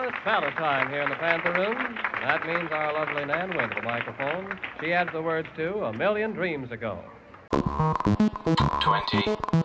it's battle time here in the Panther Room. That means our lovely Nan went to the microphone. She adds the words to A Million Dreams Ago. 20,